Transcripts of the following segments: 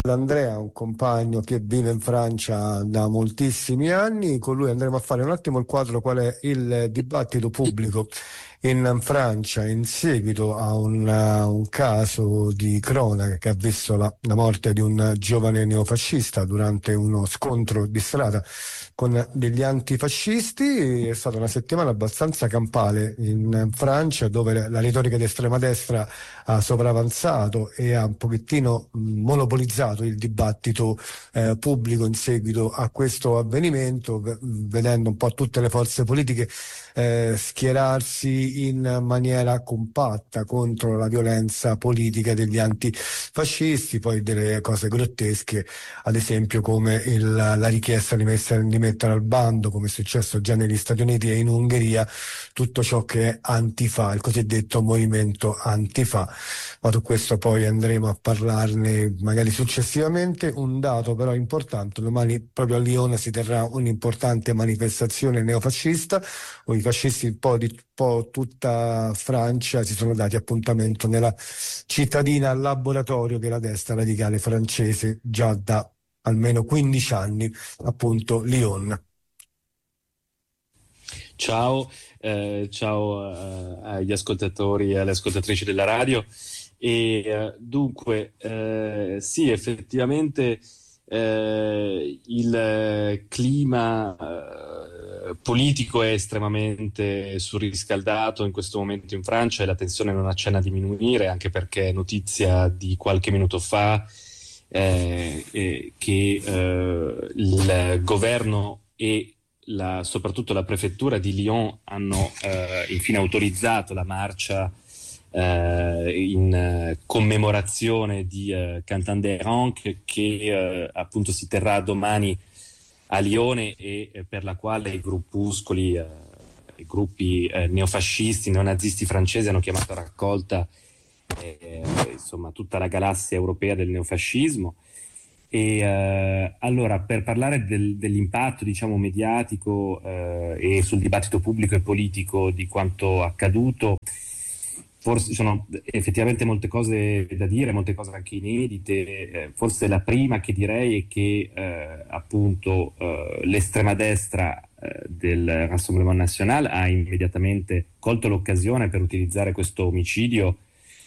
Andrea, un compagno che vive in Francia da moltissimi anni. Con lui andremo a fare un attimo il quadro qual è il dibattito pubblico in Francia in seguito a un caso di cronaca che ha visto la morte di un giovane neofascista durante uno scontro di strada con degli antifascisti. È stata una settimana abbastanza campale in Francia, dove la retorica di estrema destra ha sopravanzato e ha un pochettino monopolizzato il dibattito pubblico in seguito a questo avvenimento, vedendo un po' tutte le forze politiche schierarsi in maniera compatta contro la violenza politica degli antifascisti. Poi delle cose grottesche, ad esempio come la richiesta di mettere al bando, come è successo già negli Stati Uniti e in Ungheria, tutto ciò che è antifa, il cosiddetto movimento antifa. Ma su questo poi andremo a parlarne magari successivamente. Un dato però importante: domani proprio a Lione si terrà un'importante manifestazione neofascista. I fascisti un po' tutta Francia si sono dati appuntamento nella cittadina laboratorio che è la destra radicale francese già da almeno 15 anni, appunto Lyon. Ciao, ciao agli ascoltatori e alle ascoltatrici della radio. Dunque, sì, effettivamente il clima politico è estremamente surriscaldato in questo momento in Francia e la tensione non accenna a diminuire, anche perché è notizia di qualche minuto fa che il governo e soprattutto la prefettura di Lyon hanno infine autorizzato la marcia in commemorazione di Cantanderang che appunto si terrà domani a Lione e per la quale i gruppuscoli, i gruppi neofascisti, neonazisti francesi hanno chiamato a raccolta insomma tutta la galassia europea del neofascismo. Allora, per parlare dell'impatto, diciamo, mediatico e sul dibattito pubblico e politico di quanto accaduto, forse ci sono effettivamente molte cose da dire, molte cose anche inedite. Forse la prima che direi è che appunto l'estrema destra del Rassemblement National ha immediatamente colto l'occasione per utilizzare questo omicidio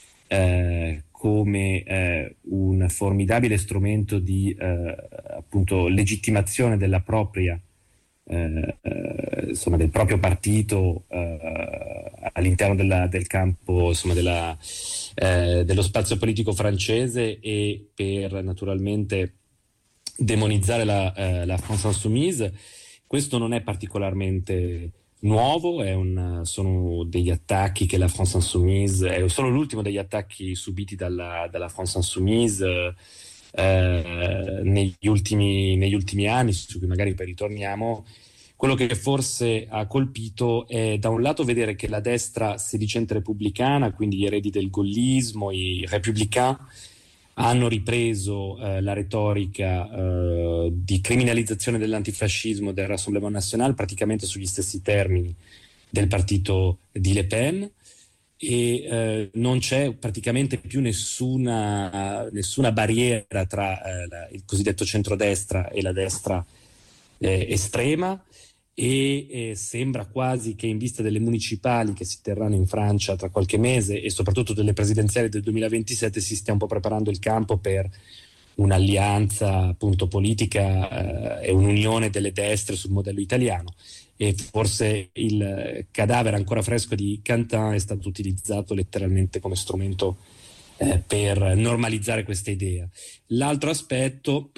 come un formidabile strumento di appunto legittimazione della propria insomma del proprio partito all'interno del campo, insomma, dello spazio politico francese, e per naturalmente demonizzare la France Insoumise. Questo non è particolarmente nuovo, sono degli attacchi che la France Insoumise, è solo l'ultimo degli attacchi subiti dalla France Insoumise negli ultimi anni, su cui magari poi ritorniamo. Quello che forse ha colpito è, da un lato, vedere che la destra sedicente repubblicana, quindi gli eredi del gaullismo, i républicains, hanno ripreso la retorica di criminalizzazione dell'antifascismo del Rassemblement National praticamente sugli stessi termini del partito di Le Pen, e non c'è praticamente più nessuna barriera tra il cosiddetto centrodestra e la destra estrema, e sembra quasi che, in vista delle municipali che si terranno in Francia tra qualche mese e soprattutto delle presidenziali del 2027, si stia un po' preparando il campo per un'alleanza appunto politica e un'unione delle destre sul modello italiano. E forse il cadavere ancora fresco di Quentin è stato utilizzato letteralmente come strumento per normalizzare questa idea. L'altro aspetto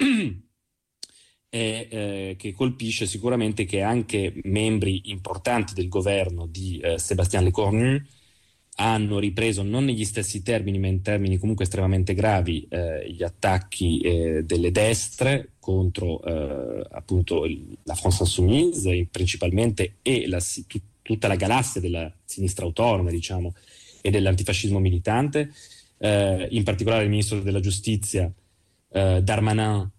è che colpisce sicuramente che anche membri importanti del governo di Sébastien Lecornu hanno ripreso, non negli stessi termini ma in termini comunque estremamente gravi, gli attacchi delle destre contro appunto la France Insoumise principalmente, e tutta la galassia della sinistra autonoma, diciamo, e dell'antifascismo militante. In particolare il ministro della giustizia Darmanin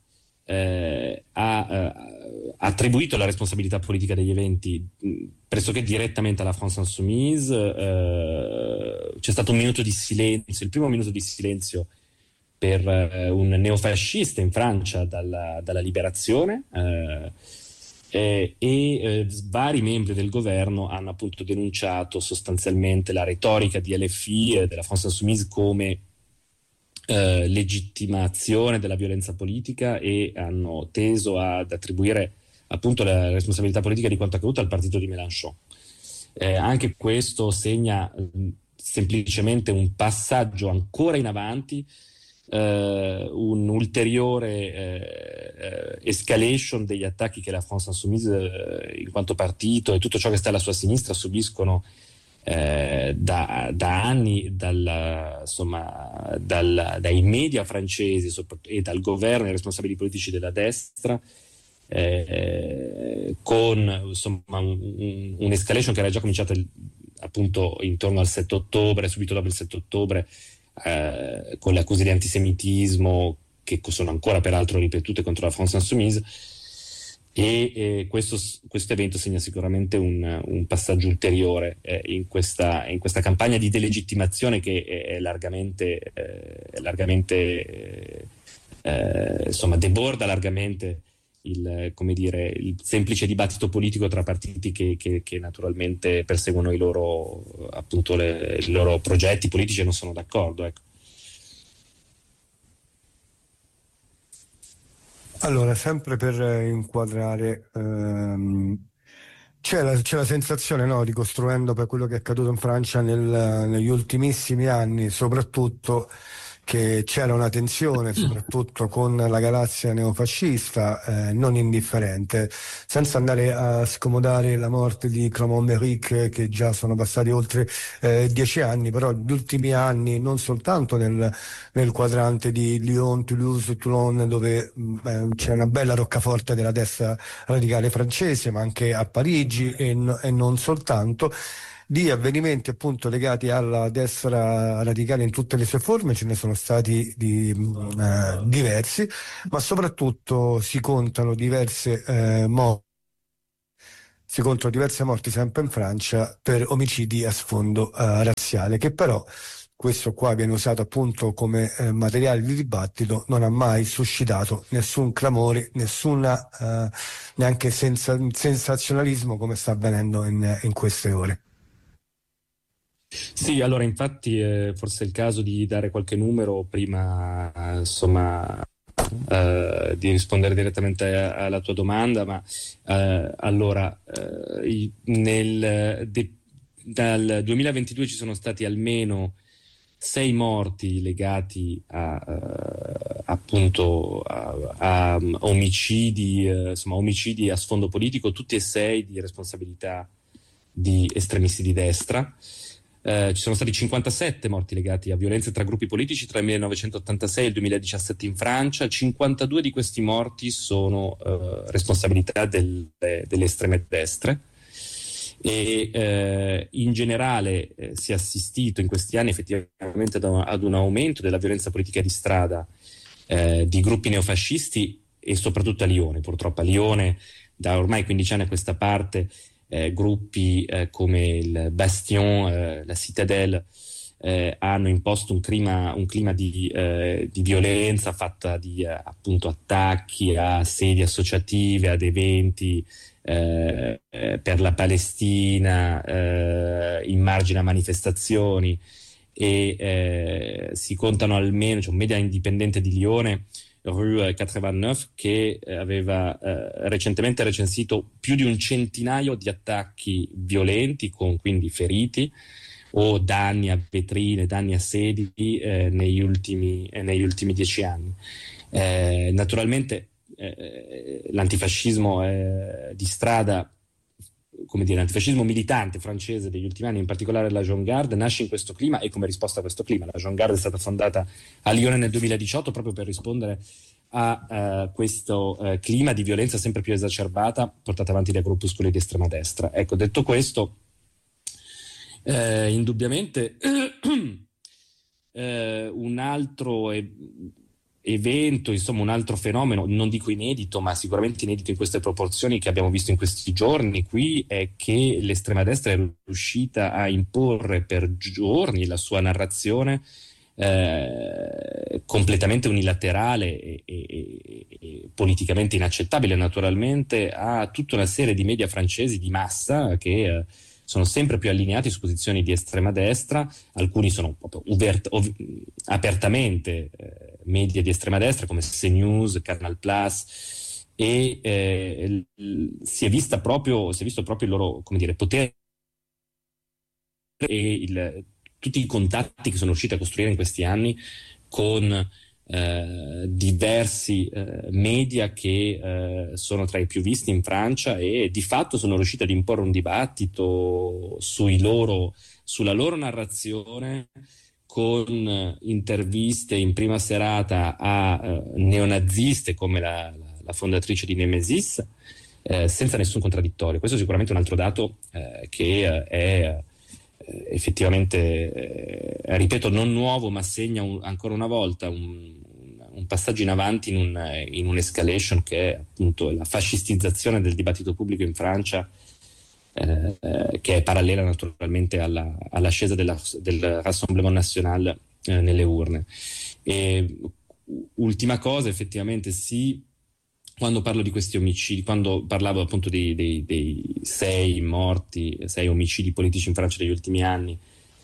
ha attribuito la responsabilità politica degli eventi pressoché direttamente alla France Insoumise. C'è stato un minuto di silenzio, il primo minuto di silenzio per un neofascista in Francia dalla Liberazione, vari membri del governo hanno appunto denunciato sostanzialmente la retorica di LFI e della France Insoumise come legittimazione della violenza politica, e hanno teso ad attribuire appunto la responsabilità politica di quanto accaduto al partito di Mélenchon. Anche questo segna semplicemente un passaggio ancora in avanti, un ulteriore escalation degli attacchi che la France Insoumise in quanto partito e tutto ciò che sta alla sua sinistra subiscono da anni dai media francesi e dal governo e ai responsabili politici della destra, con insomma un'escalation che era già cominciata appunto intorno al 7 ottobre, subito dopo il 7 ottobre, con le accuse di antisemitismo che sono ancora peraltro ripetute contro la France Insoumise, e questo evento segna sicuramente un passaggio ulteriore in questa campagna di delegittimazione che è largamente insomma deborda largamente il semplice dibattito politico tra partiti che naturalmente perseguono i loro progetti politici e non sono d'accordo, ecco. Allora, sempre per inquadrare, c'è la sensazione, no, ricostruendo per quello che è accaduto in Francia negli ultimissimi anni, soprattutto che c'era una tensione, soprattutto con la galassia neofascista, non indifferente, senza andare a scomodare la morte di Clermont-Ferrand, che già sono passati oltre 10 anni, però gli ultimi anni, non soltanto nel quadrante di Lyon, Toulouse, Toulon, dove c'è una bella roccaforte della destra radicale francese, ma anche a Parigi e non soltanto, di avvenimenti appunto legati alla destra radicale in tutte le sue forme ce ne sono stati diversi, ma soprattutto si contano diverse morti sempre in Francia per omicidi a sfondo razziale, che però questo qua viene usato appunto come materiale di dibattito, non ha mai suscitato nessun clamore, nessuna neanche sensazionalismo come sta avvenendo in queste ore. Sì, allora infatti forse è il caso di dare qualche numero prima insomma di rispondere direttamente alla tua domanda, ma allora dal 2022 ci sono stati almeno 6 morti legati appunto a omicidi, insomma omicidi a sfondo politico, tutti e 6 di responsabilità di estremisti di destra. Ci sono stati 57 morti legati a violenze tra gruppi politici tra il 1986 e il 2017 in Francia. 52 di questi morti sono responsabilità delle estreme destre, e in generale si è assistito in questi anni effettivamente ad un aumento della violenza politica di strada di gruppi neofascisti, e soprattutto a Lione. Purtroppo a Lione da ormai 15 anni a questa parte gruppi come il Bastion, la Citadelle, hanno imposto un clima di violenza fatta di appunto attacchi a sedi associative, ad eventi per la Palestina, in margine a manifestazioni, e si contano almeno, c'è un media indipendente di Lione, Rue 89, che aveva recentemente recensito più di un centinaio di attacchi violenti con quindi feriti o danni a vetrine, danni a sedi negli ultimi 10 anni. Naturalmente l'antifascismo di strada, come dire, l'antifascismo militante francese degli ultimi anni, in particolare la Jeune Garde, nasce in questo clima e come risposta a questo clima. La Jeune Garde è stata fondata a Lione nel 2018 proprio per rispondere a questo clima di violenza sempre più esacerbata portata avanti dai gruppuscoli di estrema destra. Ecco, detto questo, indubbiamente un altro evento, insomma un altro fenomeno, non dico inedito, ma sicuramente inedito in queste proporzioni, che abbiamo visto in questi giorni qui, è che l'estrema destra è riuscita a imporre per giorni la sua narrazione completamente unilaterale e politicamente inaccettabile naturalmente a tutta una serie di media francesi di massa che sono sempre più allineati su posizioni di estrema destra. Alcuni sono proprio apertamente media di estrema destra come CNews, Canal Plus, e si è visto proprio il loro, come dire, potere e tutti i contatti che sono riusciti a costruire in questi anni con diversi media che sono tra i più visti in Francia e di fatto sono riusciti ad imporre un dibattito sulla loro narrazione, con interviste in prima serata a neonaziste come la fondatrice di Nemesis, senza nessun contraddittorio. Questo è sicuramente un altro dato che è effettivamente, ripeto, non nuovo, ma segna ancora una volta un passaggio in avanti in un'escalation che è appunto la fascistizzazione del pubblico in Francia, che è parallela naturalmente all'ascesa del Rassemblement National nelle urne. E ultima cosa, effettivamente sì, quando parlo di questi omicidi, quando parlavo appunto dei 6 morti, 6 omicidi politici in Francia negli ultimi anni,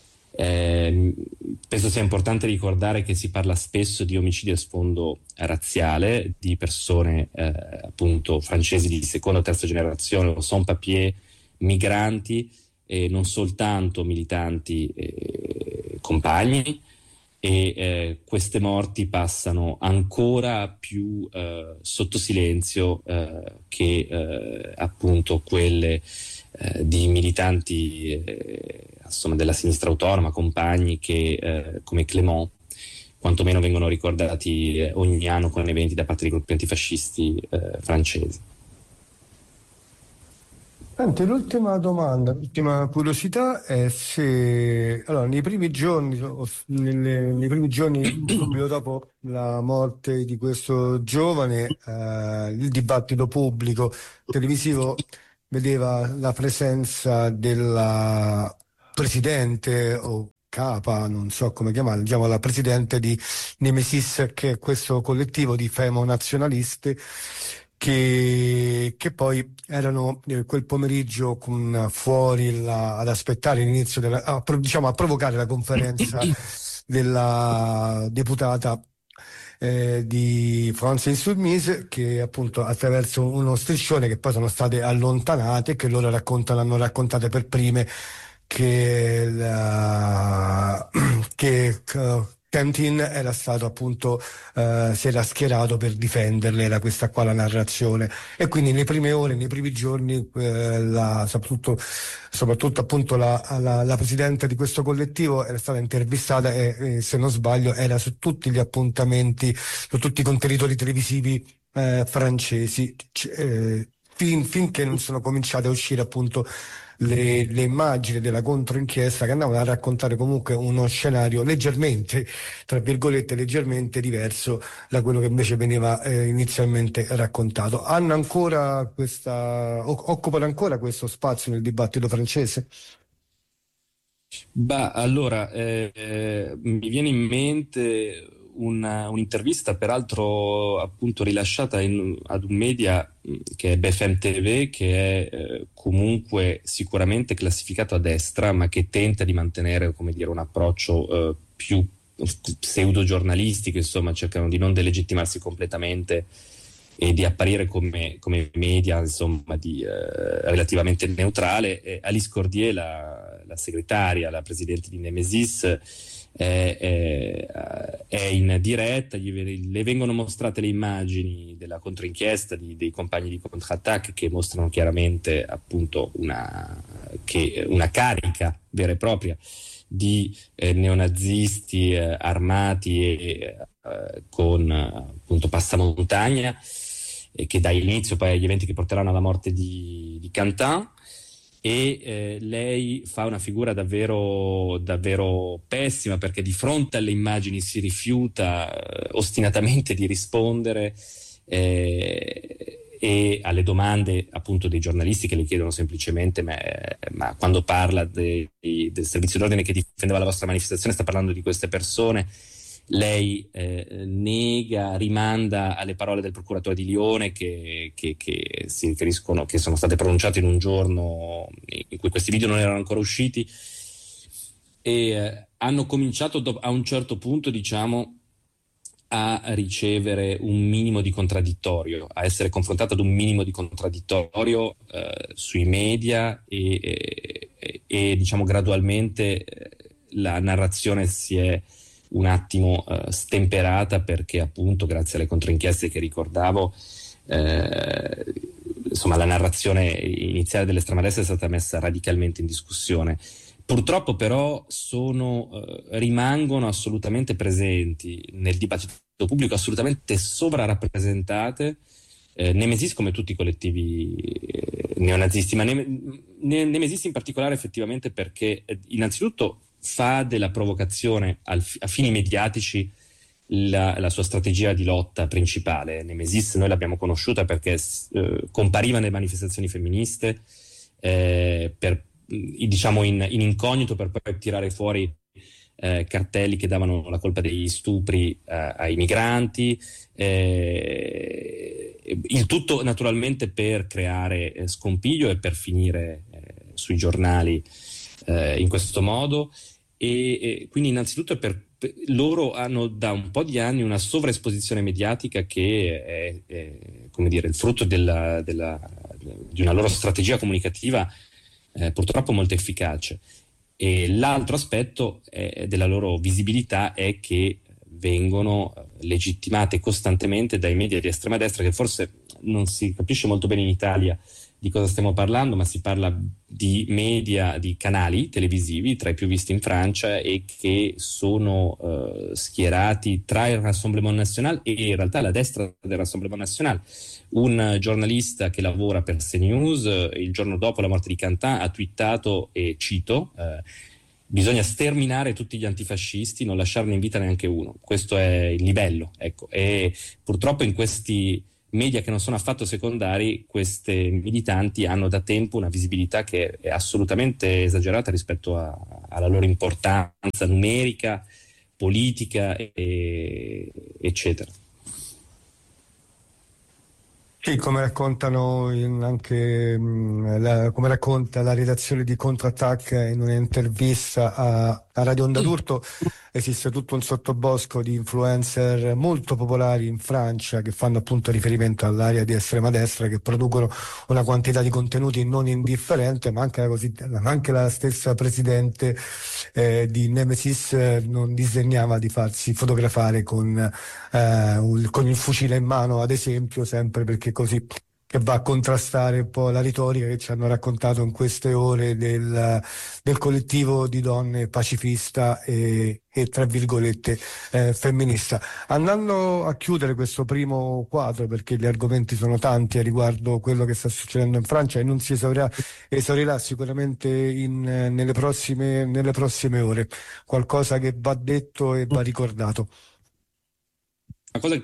penso sia importante ricordare che si parla spesso di omicidi a sfondo razziale, di persone appunto francesi di seconda o terza generazione o sans papier, migranti, e non soltanto militanti compagni. E queste morti passano ancora più sotto silenzio che appunto quelle di militanti insomma della sinistra autonoma, compagni che come Clément quantomeno vengono ricordati ogni anno con eventi da parte di gruppi antifascisti francesi. Senti, l'ultima domanda, l'ultima curiosità è se allora, nei primi giorni, subito dopo la morte di questo giovane, il dibattito pubblico televisivo vedeva la presenza della presidente o capa, non so come chiamarla, diciamo la presidente di Nemesis, che è questo collettivo di femo nazionaliste che poi erano quel pomeriggio ad aspettare l'inizio diciamo a provocare la conferenza della deputata di France Insoumise, che appunto attraverso uno striscione che poi sono state allontanate, che loro hanno raccontate per prime che Quentin era stato appunto si era schierato per difenderle, era questa qua la narrazione, e quindi nelle prime ore, nei primi giorni soprattutto appunto la presidente di questo collettivo era stata intervistata e se non sbaglio era su tutti gli appuntamenti, su tutti i contenitori televisivi francesi, finché non sono cominciate a uscire appunto le immagini della controinchiesta, che andavano a raccontare comunque uno scenario leggermente, tra virgolette, leggermente diverso da quello che invece veniva inizialmente raccontato. Occupano ancora questo spazio nel dibattito francese? Allora, mi viene in mente un'intervista peraltro appunto rilasciata ad un media che è BFM TV, che è comunque sicuramente classificato a destra, ma che tenta di mantenere, come dire, un approccio più pseudo-giornalistico, insomma, cercano di non delegittimarsi completamente e di apparire come media, insomma, relativamente neutrale. Alice Cordier, la segretaria, la presidente di Nemesis, è in diretta, le vengono mostrate le immagini della controinchiesta dei compagni di Contre-Attaque, che mostrano chiaramente appunto una carica vera e propria di neonazisti armati con appunto passamontagna, che dà inizio poi agli eventi che porteranno alla morte di Quentin. E lei fa una figura davvero, davvero pessima, perché di fronte alle immagini si rifiuta ostinatamente di rispondere, e alle domande appunto dei giornalisti che le chiedono semplicemente ma quando parla del servizio d'ordine che difendeva la vostra manifestazione sta parlando di queste persone, lei nega, rimanda alle parole del procuratore di Lione che si riferiscono, che sono state pronunciate in un giorno in cui questi video non erano ancora usciti, e hanno cominciato a un certo punto, diciamo, a ricevere un minimo di contraddittorio, a essere confrontata ad un minimo di contraddittorio sui media e diciamo gradualmente la narrazione si è un attimo stemperata, perché appunto grazie alle controinchieste che ricordavo insomma la narrazione iniziale dell'estrema destra è stata messa radicalmente in discussione. Purtroppo però rimangono assolutamente presenti nel dibattito pubblico, assolutamente sovrarappresentate Nemesis come tutti i collettivi neonazisti, ma Nemesis in particolare effettivamente perché innanzitutto fa della provocazione a fini mediatici la sua strategia di lotta principale. Nemesis noi l'abbiamo conosciuta perché compariva nelle manifestazioni femministe diciamo in incognito, per poi tirare fuori cartelli che davano la colpa degli stupri ai migranti, il tutto naturalmente per creare scompiglio e per finire sui giornali in questo modo, e quindi innanzitutto loro hanno da un po' di anni una sovraesposizione mediatica che è come dire il frutto di una loro strategia comunicativa purtroppo molto efficace. E l'altro aspetto della loro visibilità è che vengono legittimate costantemente dai media di estrema destra, che forse non si capisce molto bene in Italia di cosa stiamo parlando, ma si parla di media, di canali televisivi tra i più visti in Francia e che sono schierati tra il Rassemblement National e in realtà la destra del Rassemblement National. Un giornalista che lavora per CNews il giorno dopo la morte di Quentin ha twittato, e cito, bisogna sterminare tutti gli antifascisti, non lasciarne in vita neanche uno. Questo è il livello, ecco. E purtroppo in questi media che non sono affatto secondari, queste militanti hanno da tempo una visibilità che è assolutamente esagerata rispetto alla loro importanza numerica, politica, eccetera. Sì, come raccontano anche come racconta la redazione di Contrattac in un'intervista a Radio Onda d'Urto, esiste tutto un sottobosco di influencer molto popolari in Francia che fanno appunto riferimento all'area di estrema destra, che producono una quantità di contenuti non indifferente, ma anche la stessa presidente di Nemesis non disegnava di farsi fotografare con il fucile in mano, ad esempio, sempre perché così che va a contrastare un po' la retorica che ci hanno raccontato in queste ore del collettivo di donne pacifista e tra virgolette femminista. Andando a chiudere questo primo quadro, perché gli argomenti sono tanti a riguardo quello che sta succedendo in Francia e non si esaurirà sicuramente nelle prossime ore, qualcosa che va detto e va ricordato. Una cosa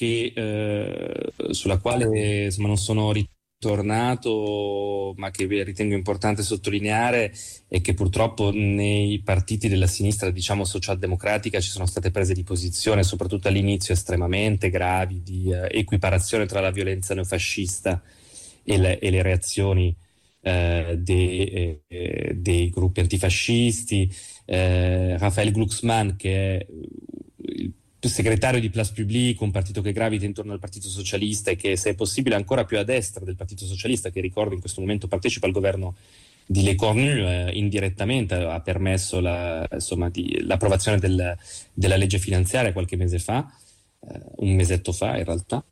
sulla quale insomma non sono ritornato, ma che ritengo importante sottolineare, è che purtroppo nei partiti della sinistra, diciamo socialdemocratica, ci sono state prese di posizione, soprattutto all'inizio estremamente gravi, di equiparazione tra la violenza neofascista e le reazioni dei gruppi antifascisti. Raphael Glucksmann, che è il segretario di Place Publique, un partito che gravita intorno al Partito Socialista e che, se è possibile, ancora più a destra del Partito Socialista, che ricordo in questo momento partecipa al governo di Le Cornu, indirettamente ha permesso l'approvazione della legge finanziaria qualche mese fa, un mesetto fa in realtà,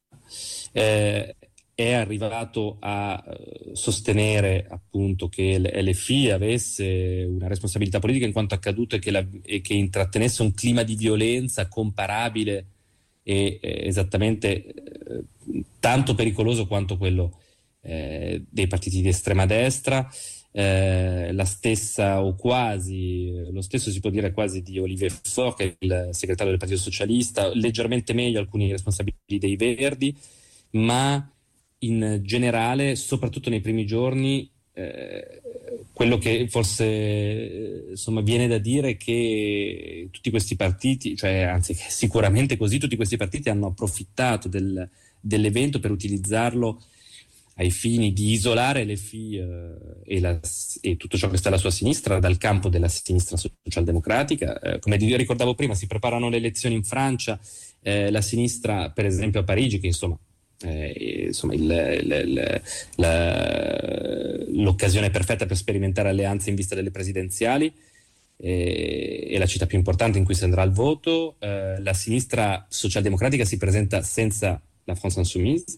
è arrivato a sostenere appunto che l'LFI avesse una responsabilità politica in quanto accaduto e che intrattenesse un clima di violenza comparabile e esattamente tanto pericoloso quanto quello dei partiti di estrema destra. La stessa o quasi lo stesso si può dire quasi di Olivier Faure, che è il segretario del Partito Socialista, leggermente meglio alcuni responsabili dei Verdi, ma in generale, soprattutto nei primi giorni, quello che forse insomma viene da dire è che tutti questi partiti, cioè anzi sicuramente così, tutti questi partiti hanno approfittato dell'evento per utilizzarlo ai fini di isolare l'EFI e tutto ciò che sta alla sua sinistra dal campo della sinistra socialdemocratica. Come ricordavo prima, si preparano le elezioni in Francia, la sinistra per esempio a Parigi, che insomma l'occasione perfetta per sperimentare alleanze in vista delle presidenziali, è la città più importante in cui si andrà al voto. La sinistra socialdemocratica si presenta senza la France Insoumise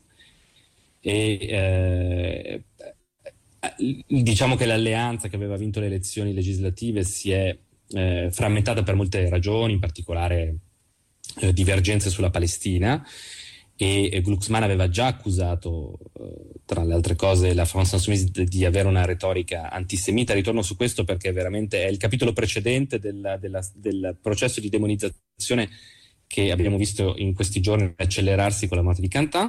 e diciamo che l'alleanza che aveva vinto le elezioni legislative si è frammentata per molte ragioni, in particolare divergenze sulla Palestina, e Glucksmann aveva già accusato, tra le altre cose, la France Insoumise di avere una retorica antisemita. Ritorno su questo perché veramente è il capitolo precedente del processo di demonizzazione che abbiamo visto in questi giorni accelerarsi con la morte di Quentin.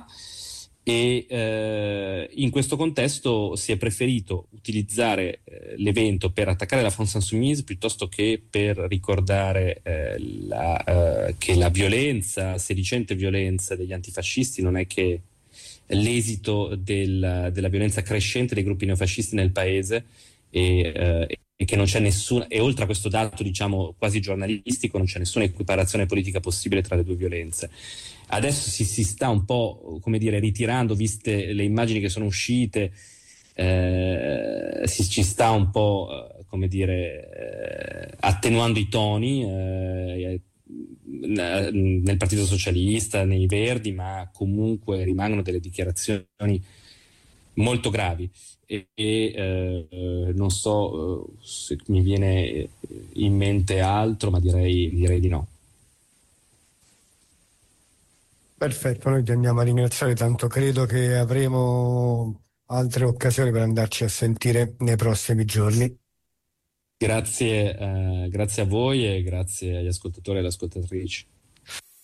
E in questo contesto si è preferito utilizzare l'evento per attaccare la France Insoumise piuttosto che per ricordare che la violenza, sedicente violenza degli antifascisti non è che l'esito della violenza crescente dei gruppi neofascisti nel paese, e che non c'è nessuna, e oltre a questo dato diciamo quasi giornalistico, non c'è nessuna equiparazione politica possibile tra le due violenze. Adesso si sta un po', come dire, ritirando, viste le immagini che sono uscite, ci sta un po', come dire, attenuando i toni nel Partito Socialista, nei Verdi, ma comunque rimangono delle dichiarazioni molto gravi. Non so se mi viene in mente altro, ma direi di no. Perfetto, noi ti andiamo a ringraziare, tanto credo che avremo altre occasioni per andarci a sentire nei prossimi giorni. Grazie a voi e grazie agli ascoltatori e alle ascoltatrici.